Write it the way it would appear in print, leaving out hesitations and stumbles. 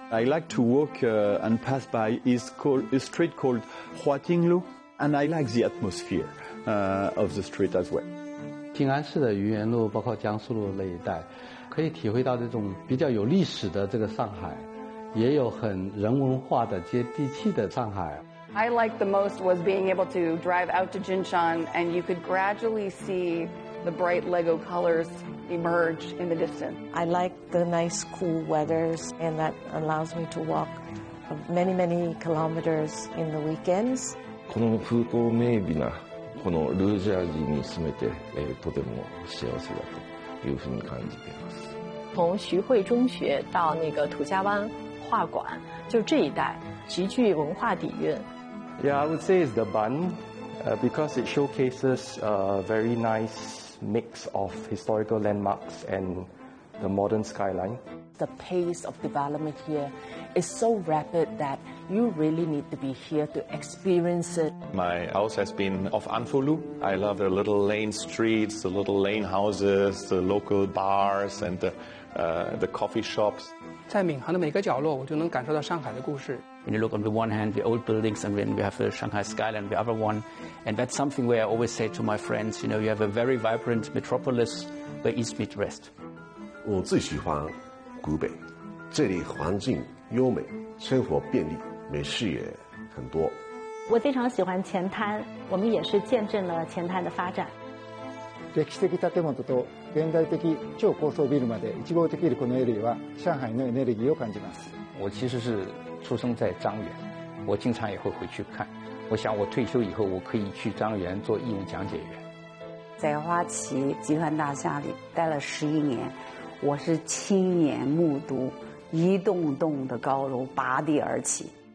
I like to walk and pass by a street called Huatinglu, and I like the atmosphere of the street as well. 静安市的愚园路，包括江苏路那一带，可以体会到这种比较有历史的这个上海，也有很人文化的、接地气的上海。 I liked the most was being able to drive out to Jinshan, and you could gradually see the bright Lego colors emerge in the distance. I like the nice cool weathers, and that allows me to walk many kilometers in the weekends. この風光明媚なこのルージャージに住めて、とても幸せだというふうに感じています。 从徐汇中学到那个土家湾画馆，就这一带极具文化底蕴。 Yeah, I would say it's the Bund, because it showcases a very nice mix of historical landmarks and the modern skyline. The pace of development here is so rapid that you really need to be here to experience it. My house has been of Anfolu. I love the little lane streets, the little lane houses, the local bars, and the coffee shops. 在闵行的每个角落，我就能感受到上海的故事。 When you look on the one hand, the old buildings, and then we have the Shanghai skyline, the other one, and that's something where I always say to my friends, you know, you have a very vibrant metropolis where east meets west. 我最喜欢古北，这里环境优美，生活便利，美食也很多。 我非常喜欢前滩，我们也是见证了前滩的发展。 歴史的建物と現代的超高層ビルまで一望できるこのエリアは上海のエネルギーを感じます。 我其实是出生在张园，我经常也会回去看。我想我退休以后，我可以去张园做义务讲解员。 在花旗集团大厦里待了11年，我是亲眼目睹一栋栋的高楼拔地而起。